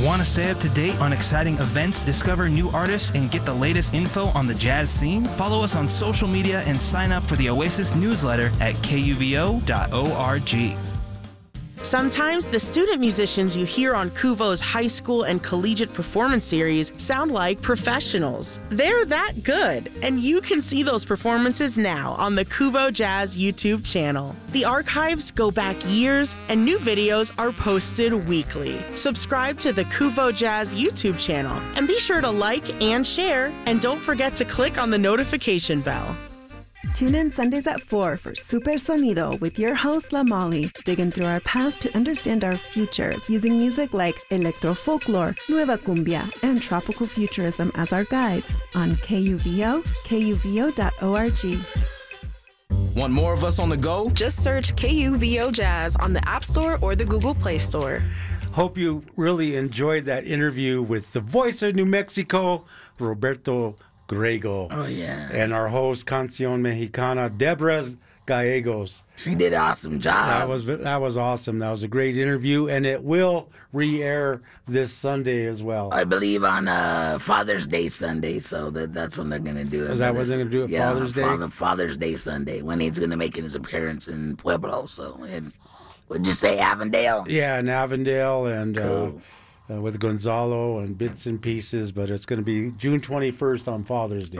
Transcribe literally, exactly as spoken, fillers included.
Want to stay up to date on exciting events, discover new artists, and get the latest info on the jazz scene? Follow us on social media and sign up for the Oasis newsletter at K U V O dot org. Sometimes the student musicians you hear on Kuvo's high school and collegiate performance series sound like professionals. They're that good, and you can see those performances now on the Kuvo Jazz YouTube channel. The archives go back years, and new videos are posted weekly. Subscribe to the Kuvo Jazz YouTube channel, and be sure to like and share, and don't forget to click on the notification bell. Tune in Sundays at four for Super Sonido with your host, La Molly, digging through our past to understand our futures using music like electro folklore, nueva cumbia, and tropical futurism as our guides on K U V O, K U V O dot org. Want more of us on the go? Just search K U V O Jazz on the App Store or the Google Play Store. Hope you really enjoyed that interview with the voice of New Mexico, Roberto Grego. Oh, yeah. And our host, Canción Mexicana, Deborah Gallegos. She did an awesome job. That was that was awesome. That was a great interview, and it will re-air this Sunday as well. I believe on uh, Father's Day Sunday, so that, that's when they're going to do it. Is that what they're going to do at yeah, Father's Day? on Father's Day Sunday, when he's going to make his appearance in Pueblo. So, and, would you say Avondale? Yeah, in Avondale, and Cool. uh, uh, with Gonzalo and bits and pieces, but it's going to be June twenty-first on Father's Day.